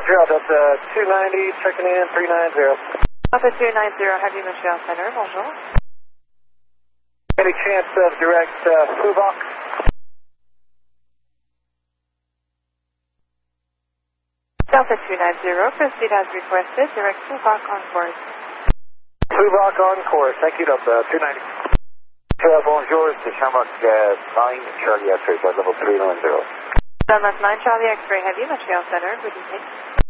Montreal, Delta 290, checking in 390. Delta 290, Heavy Montreal Center, bonjour. Any chance of direct Fubok? Delta 290, proceed as requested, direct Fubok on course. Fubok on course, thank you, Delta 290. Bonjour, c'est Shamrock 9, Charlie X-ray, level 390. Shamrock 9, Charlie X-ray, Heavy Montreal Center, good evening.